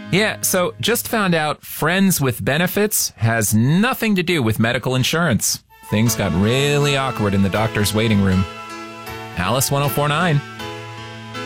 Yeah, so just found out Friends with Benefits has nothing to do with medical insurance. Things got really awkward in the doctor's waiting room. Alice 1049.